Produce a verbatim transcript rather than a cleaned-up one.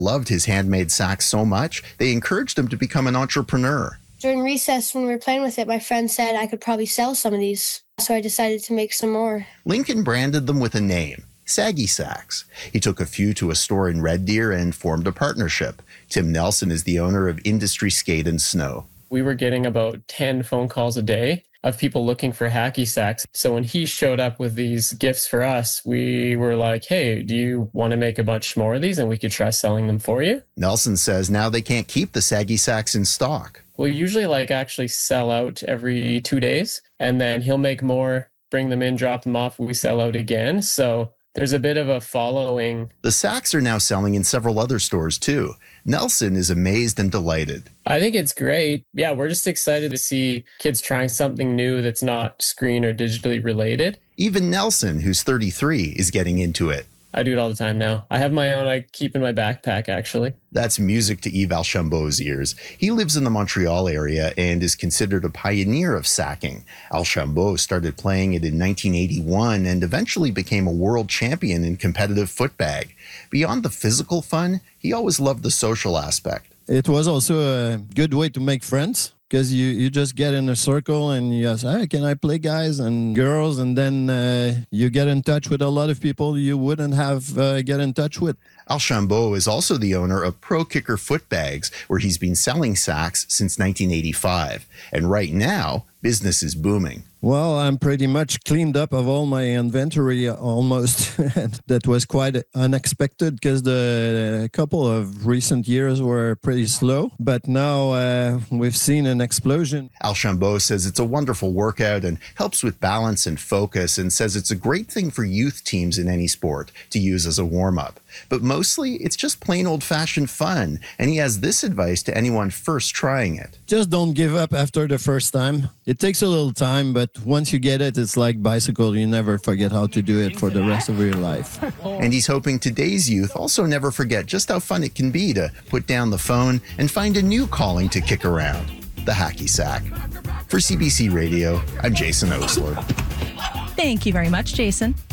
loved his handmade sacks so much, they encouraged him to become an entrepreneur. During recess, when we were playing with it, my friend said I could probably sell some of these, so I decided to make some more. Lincoln branded them with a name, Saggy Sacks. He took a few to a store in Red Deer and formed a partnership. Tim Nelson is the owner of Industry Skate and Snow. We were getting about ten phone calls a day of people looking for hacky sacks. So when he showed up with these gifts for us, we were like, hey, do you want to make a bunch more of these and we could try selling them for you? Nelson says now they can't keep the Saggy Sacks in stock. We usually like actually sell out every two days and then he'll make more, bring them in, drop them off. We sell out again. So there's a bit of a following. The sacks are now selling in several other stores too. Nelson is amazed and delighted. I think it's great. Yeah, we're just excited to see kids trying something new that's not screen or digitally related. Even Nelson, who's thirty-three, is getting into it. I do it all the time now. I have my own I keep in my backpack, actually. That's music to Yves Archambault's ears. He lives in the Montreal area and is considered a pioneer of sacking. Archambault started playing it in nineteen eighty-one and eventually became a world champion in competitive footbag. Beyond the physical fun, he always loved the social aspect. It was also a good way to make friends. Because you, you just get in a circle and you ask, hey, can I play guys and girls? And then uh, you get in touch with a lot of people you wouldn't have uh, get in touch with. Archambault is also the owner of Pro Kicker Footbags, where he's been selling sacks since nineteen eighty-five. And right now, business is booming. Well, I'm pretty much cleaned up of all my inventory almost. That was quite unexpected because the couple of recent years were pretty slow. But now uh, we've seen an explosion. Archambault says it's a wonderful workout and helps with balance and focus, and says it's a great thing for youth teams in any sport to use as a warm-up. But mostly, it's just plain old-fashioned fun, and he has this advice to anyone first trying it. Just don't give up after the first time. It takes a little time, but once you get it, it's like bicycle. You never forget how to do it for the rest of your life. And he's hoping today's youth also never forget just how fun it can be to put down the phone and find a new calling to kick around, the hacky sack. For C B C Radio, I'm Jason Osler. Thank you very much, Jason.